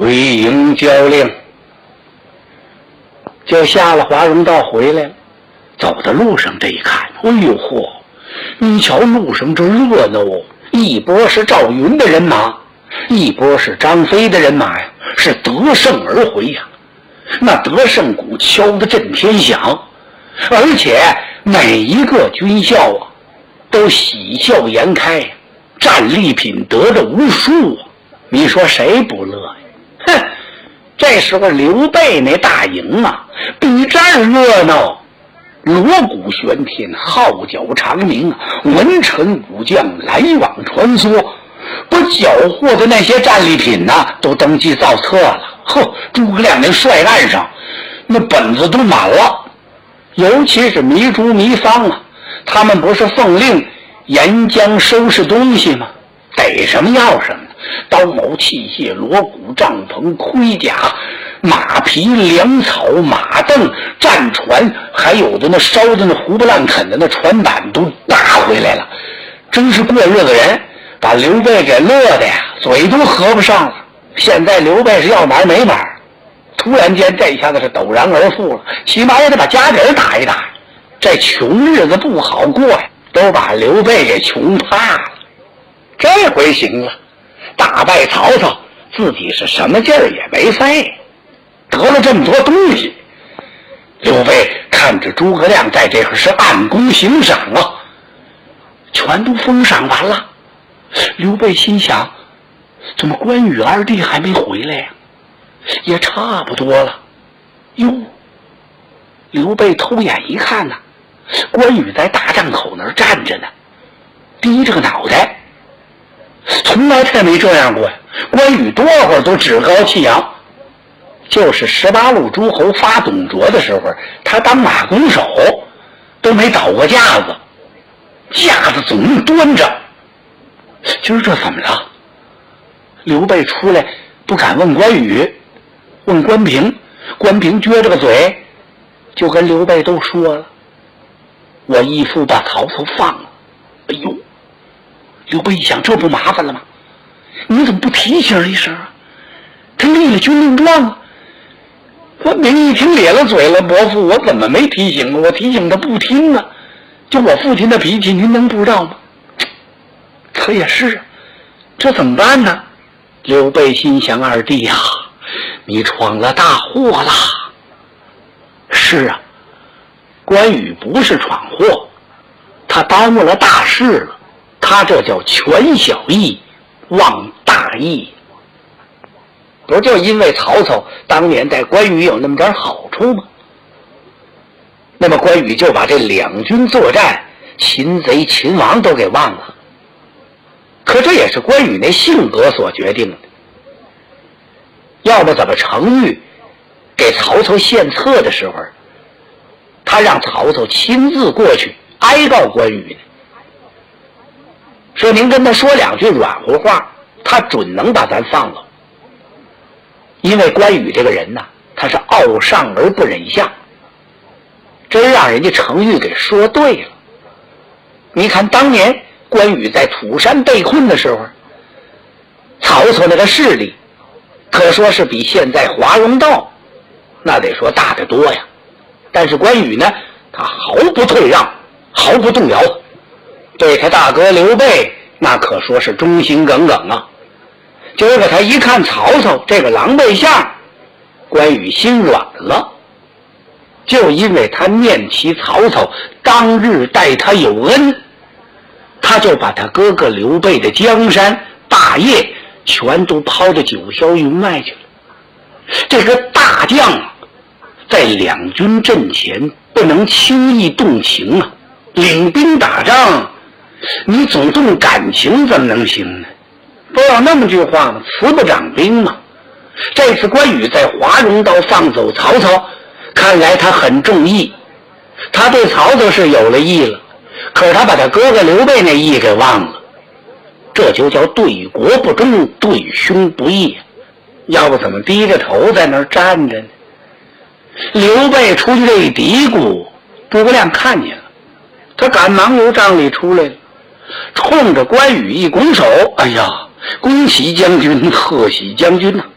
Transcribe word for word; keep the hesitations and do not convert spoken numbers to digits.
回营交令，就下了华容道回来了。走到路上这一看，哎呦嚯！你瞧路上这热闹哦，一波是赵云的人马，一波是张飞的人马呀，是得胜而回呀。那得胜鼓敲得震天响，而且每一个军校啊都喜笑颜开，战利品得着无数啊。你说谁不乐呀？哼！这时候刘备那大营啊比这儿热闹，锣鼓喧天，号角长鸣啊，文臣武将来往穿梭，把缴获的那些战利品呢、啊、都登记造册了。呵，诸葛亮那帅案上那本子都满了，尤其是糜竺糜芳啊，他们不是奉令沿江收拾东西吗？逮什么要什么，刀矛器械、锣鼓、帐篷、盔甲、马匹、粮草、马镫、战船，还有的那烧的那胡不烂啃的那船板都打回来了。真是过日子人，把刘备给乐的呀，嘴都合不上了。现在刘备是要买没买，突然间这一下子是陡然而富了，起码也得把家底儿打一打。这穷日子不好过呀，都把刘备给穷怕了。这回行了，打败曹操，自己是什么劲儿也没费，得了这么多东西。刘备看着诸葛亮在这会儿是按功行赏啊，全都封赏完了。刘备心想，怎么关羽二弟还没回来呀？也差不多了。哟，刘备偷眼一看呢、啊，关羽在大帐口那儿站着呢，低着个脑袋。从来他也没这样过呀！关羽多会儿都趾高气扬，就是十八路诸侯发董卓的时候，他当马弓手都没倒过架子，架子总端着。今儿这怎么了？刘备出来不敢问关羽，问关平，关平撅着个嘴，就跟刘备都说了：“我义父把曹操放了。”哎呦！刘备一想，这不麻烦了吗？你怎么不提醒一声啊？他立了军令状啊！关平一听咧了嘴了：“伯父，我怎么没提醒啊？我提醒他不听啊！就我父亲的脾气，您能不知道吗？”可也是啊，这怎么办呢？刘备心想：二弟呀、啊，你闯了大祸了。是啊，关羽不是闯祸，他耽误了大事了。他这叫权小义，忘大义。不就因为曹操当年在关羽有那么点好处吗？那么关羽就把这两军作战，擒贼擒王都给忘了。可这也是关羽那性格所决定的。要么怎么程昱给曹操献策的时候，他让曹操亲自过去哀告关羽呢？说您跟他说两句软乎话，他准能把咱放了。因为关羽这个人呢，他是傲上而不忍下，真让人家程昱给说对了。你看当年关羽在土山被困的时候，曹操那个势力可说是比现在华容道那得说大得多呀。但是关羽呢，他毫不退让，毫不动摇，对他大哥刘备那可说是忠心耿耿啊。结果他一看曹操这个狼狈相，关羽心软了，就因为他念起曹操当日待他有恩，他就把他哥哥刘备的江山大业全都抛到九霄云外去了。这个大将啊，在两军阵前不能轻易动情啊，领兵打仗你总动感情怎么能行呢？不知道那么句话吗？慈不掌兵嘛。这次关羽在华容道放走曹操，看来他很重义，他对曹操是有了义了，可是他把他哥哥刘备那义给忘了，这就叫对国不忠，对兄不义。要不怎么低着头在那儿站着呢？刘备出去这一嘀咕，诸葛亮看见了，他赶忙由帐里出来了，冲着关羽一拱手：“哎呀，恭喜将军，贺喜将军呐、啊！